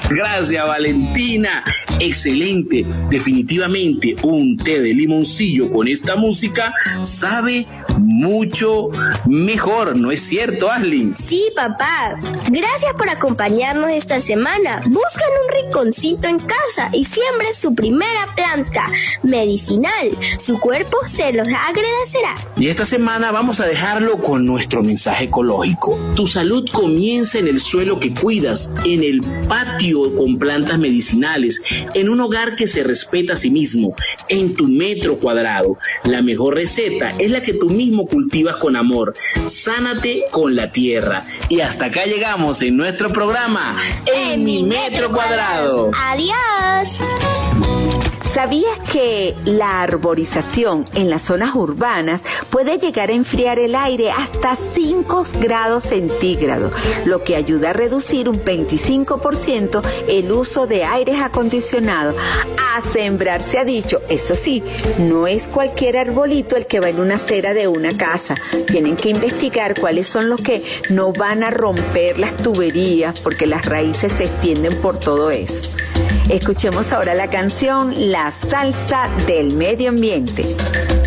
Gracias, Valentina. Excelente. Definitivamente un té de limoncillo con esta música sabe mucho mejor, ¿no es cierto, Aslin? Sí, papá. Gracias por acompañarnos esta semana. Buscan un rinconcito en casa y siembren su primera planta medicinal. Su cuerpo se los agradecerá. Y esta semana vamos a dejarlo con nuestro mensaje ecológico. Tu salud comienza en el suelo que cuidas, en el patio con plantas medicinales, en un hogar que se respeta a sí mismo, en tu metro cuadrado. La mejor receta es la que tú mismo cultivas con amor. Sánate con la tierra. Y hasta acá llegamos en nuestro programa En mi metro cuadrado. Adiós. ¿Sabías que la arborización en las zonas urbanas puede llegar a enfriar el aire hasta 5 grados centígrados, lo que ayuda a reducir un 25% el uso de aires acondicionados? A sembrar se ha dicho. Eso sí, no es cualquier arbolito el que va en una acera de una casa. Tienen que investigar cuáles son los que no van a romper las tuberías, porque las raíces se extienden por todo eso. Escuchemos ahora la canción La Salsa del Medio Ambiente.